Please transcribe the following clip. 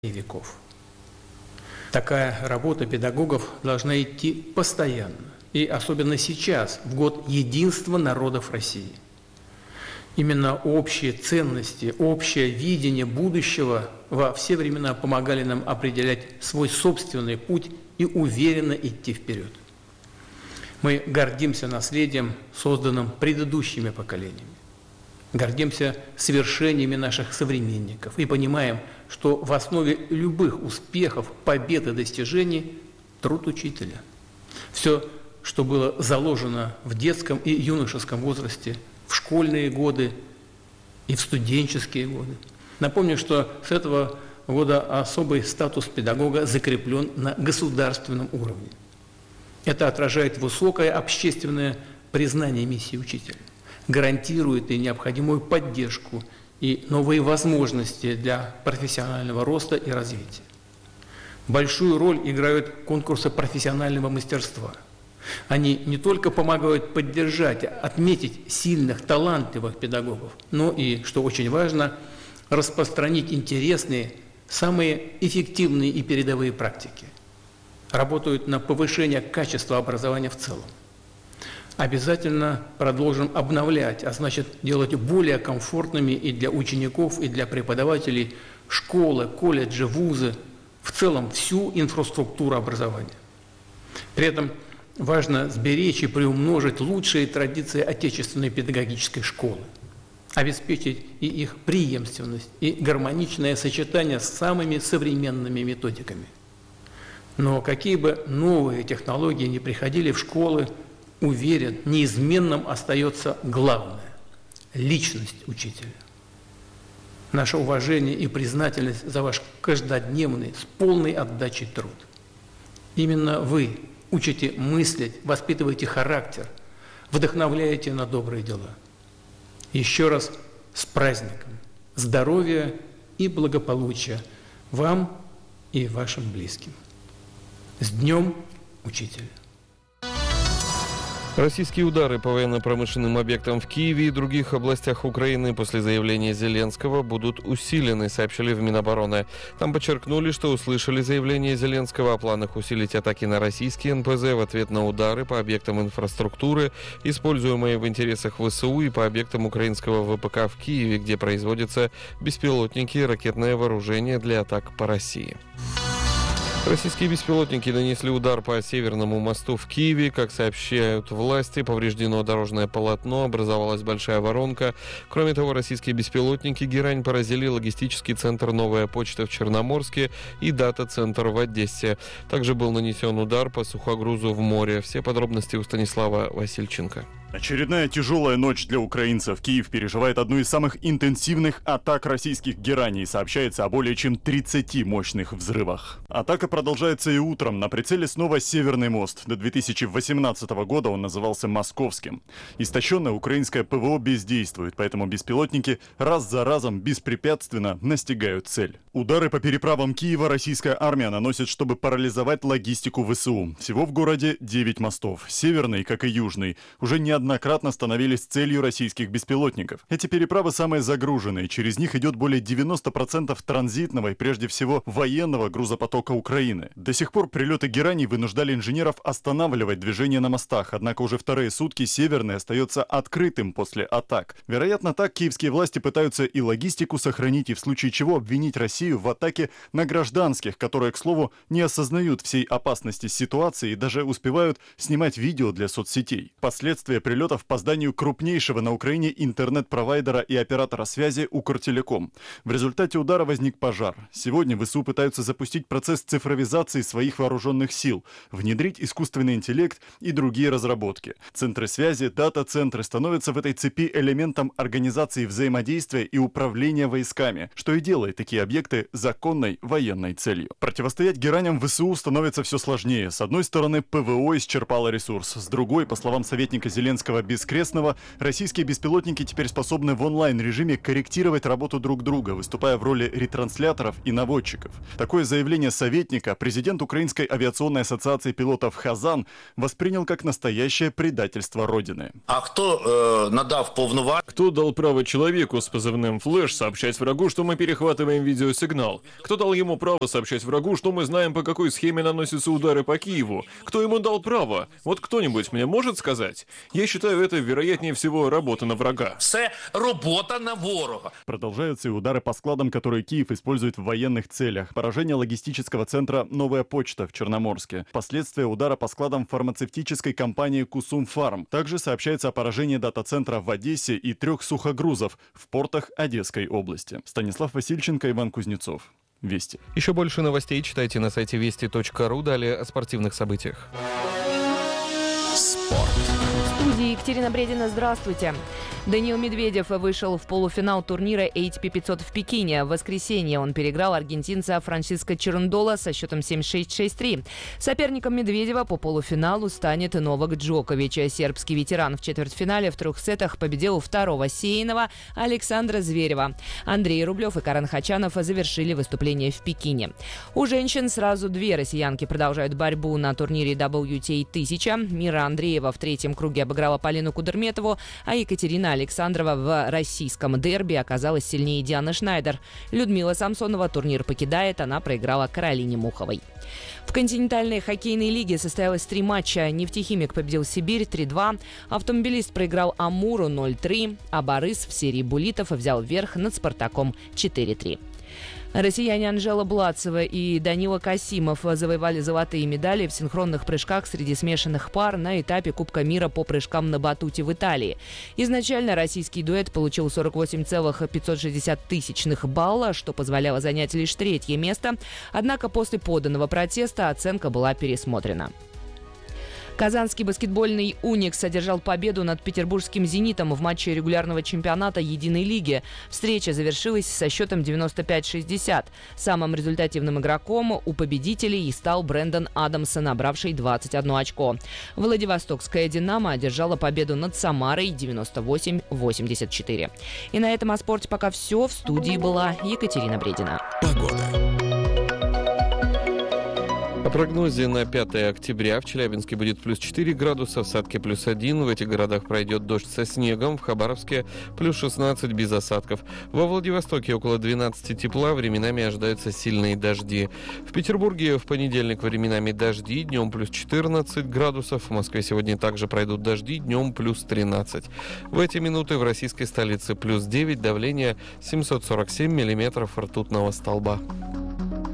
веков. Такая работа педагогов должна идти постоянно, и особенно сейчас, в год единства народов России. Именно общие ценности, общее видение будущего во все времена помогали нам определять свой собственный путь и уверенно идти вперед. Мы гордимся наследием, созданным предыдущими поколениями. Гордимся свершениями наших современников и понимаем, что в основе любых успехов, побед и достижений – труд учителя. Все, что было заложено в детском и юношеском возрасте, в школьные годы и в студенческие годы. Напомню, что с этого года особый статус педагога закреплен на государственном уровне. Это отражает высокое общественное признание миссии учителя, гарантирует и необходимую поддержку, и новые возможности для профессионального роста и развития. Большую роль играют конкурсы профессионального мастерства. Они не только помогают поддержать, отметить сильных, талантливых педагогов, но и, что очень важно, распространить интересные, самые эффективные и передовые практики. Работают на повышение качества образования в целом. Обязательно продолжим обновлять, а значит делать более комфортными и для учеников, и для преподавателей школы, колледжи, вузы, в целом всю инфраструктуру образования. При этом важно сберечь и приумножить лучшие традиции отечественной педагогической школы, обеспечить и их преемственность, и гармоничное сочетание с самыми современными методиками. Но какие бы новые технологии ни приходили в школы, уверен, неизменным остается главное – личность учителя. Наше уважение и признательность за ваш каждодневный, с полной отдачей труд. Именно вы учите мыслить, воспитываете характер, вдохновляете на добрые дела. Еще раз с праздником, здоровья и благополучия вам и вашим близким. С Днем Учителя! Российские удары по военно-промышленным объектам в Киеве и других областях Украины после заявления Зеленского будут усилены, сообщили в Минобороны. Там подчеркнули, что услышали заявление Зеленского о планах усилить атаки на российские НПЗ в ответ на удары по объектам инфраструктуры, используемые в интересах ВСУ, и по объектам украинского ВПК в Киеве, где производятся беспилотники и ракетное вооружение для атак по России. Российские беспилотники нанесли удар по Северному мосту в Киеве. Как сообщают власти, повреждено дорожное полотно, образовалась большая воронка. Кроме того, российские беспилотники «Герань» поразили логистический центр «Новая почта» в Черноморске и дата-центр в Одессе. Также был нанесен удар по сухогрузу в море. Все подробности у Станислава Васильченко. Очередная тяжелая ночь для украинцев. Киев переживает одну из самых интенсивных атак российских гераний. Сообщается о более чем 30 мощных взрывах. Атака продолжается и утром. На прицеле снова Северный мост. До 2018 года он назывался Московским. Истощенное украинское ПВО бездействует, поэтому беспилотники раз за разом беспрепятственно настигают цель. Удары по переправам Киева российская армия наносит, чтобы парализовать логистику ВСУ. Всего в городе 9 мостов. Северный, как и южный, уже неоднократно становились целью российских беспилотников. Эти переправы самые загруженные. Через них идет более 90% транзитного и прежде всего военного грузопотока Украины. До сих пор прилеты гераний вынуждали инженеров останавливать движение на мостах, однако уже вторые сутки Северный остается открытым после атак. Вероятно, так киевские власти пытаются и логистику сохранить, и в случае чего обвинить Россию в атаке на гражданских, которые, к слову, не осознают всей опасности ситуации и даже успевают снимать видео для соцсетей. Последствия прилетов по зданию крупнейшего на Украине интернет-провайдера и оператора связи Укртелеком. В результате удара возник пожар. Сегодня ВСУ пытаются запустить процесс цифровизации своих вооруженных сил, внедрить искусственный интеллект и другие разработки. Центры связи, дата-центры становятся в этой цепи элементом организации взаимодействия и управления войсками, что и делает такие объекты законной военной целью. Противостоять гераням ВСУ становится все сложнее. С одной стороны, ПВО исчерпало ресурс. С другой, по словам советника Зеленского, Зеленского бескрестного, российские беспилотники теперь способны в онлайн-режиме корректировать работу друг друга, выступая в роли ретрансляторов и наводчиков. Такое заявление советника президент Украинской авиационной ассоциации пилотов Хазан воспринял как настоящее предательство Родины. А кто надав повноваження? Кто дал право человеку с позывным «Флэш» сообщать врагу, что мы перехватываем видеосигнал? Кто дал ему право сообщать врагу, что мы знаем, по какой схеме наносятся удары по Киеву? Кто ему дал право? Вот кто-нибудь мне может сказать? Я считаю, это, вероятнее всего, работа на врага. Це робота на ворога. Продолжаются и удары по складам, которые Киев использует в военных целях. Поражение логистического центра «Новая почта» в Черноморске. Последствия удара по складам фармацевтической компании «Кусум Фарм». Также сообщается о поражении дата-центра в Одессе и 3 сухогрузов в портах Одесской области. Станислав Васильченко, Иван Кузнецов. Вести. Еще больше новостей читайте на сайте вести.ру. Далее о спортивных событиях. В студии Екатерина Бредина. Здравствуйте. Даниил Медведев вышел в полуфинал турнира ATP 500 в Пекине. В воскресенье он переиграл аргентинца Франциско Черундола со счетом 7-6, 6-3. Соперником Медведева по полуфиналу станет Новак Джокович. Сербский ветеран в четвертьфинале в 3 сетах победил второго сеянного Александра Зверева. Андрей Рублев и Карен Хачанов завершили выступление в Пекине. У женщин сразу 2 россиянки продолжают борьбу на турнире WTA 1000. Мира Андреева в 3-м круге обыграла Полину Кудерметову, а Екатерина Александрова в российском дерби оказалась сильнее Дианы Шнайдер. Людмила Самсонова турнир покидает, она проиграла Каролине Муховой. В континентальной хоккейной лиге состоялось 3 матча. Нефтехимик победил Сибирь 3-2, Автомобилист проиграл Амуру 0-3, а Борис в серии буллитов взял верх над Спартаком 4-3. Россияне Анжела Блацева и Данила Касимов завоевали золотые медали в синхронных прыжках среди смешанных пар на этапе Кубка мира по прыжкам на батуте в Италии. Изначально российский дуэт получил 48,560 балла, что позволяло занять лишь 3-е место. Однако после поданного протеста оценка была пересмотрена. Казанский баскетбольный «Уникс» одержал победу над петербургским «Зенитом» в матче регулярного чемпионата Единой лиги. Встреча завершилась со счетом 95-60. Самым результативным игроком у победителей стал Брэндон Адамс, набравший 21 очко. Владивостокская «Динамо» одержала победу над Самарой 98-84. И на этом о спорте пока все. В студии была Екатерина Бредина. Погода. По прогнозе на 5 октября в Челябинске будет плюс 4 градуса, в Сатке плюс 1. В этих городах пройдет дождь со снегом. В Хабаровске плюс 16 без осадков. Во Владивостоке около 12 тепла, временами ожидаются сильные дожди. В Петербурге в понедельник временами дожди, днем плюс 14 градусов. В Москве сегодня также пройдут дожди, днем плюс 13. В эти минуты в российской столице плюс 9, давление 747 миллиметров ртутного столба.